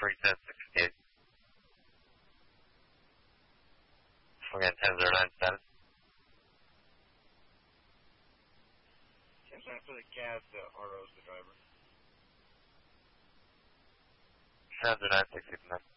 1068. Again, 1009 status. 10 for the CAS, RO's the driver. 1009 669.